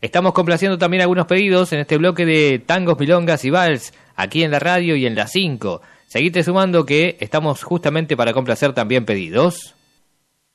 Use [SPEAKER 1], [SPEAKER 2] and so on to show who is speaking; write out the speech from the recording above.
[SPEAKER 1] Estamos complaciendo también algunos pedidos en este bloque de tangos, milongas y vals, aquí en la radio y en la 5. Seguite sumando que estamos justamente para complacer también pedidos.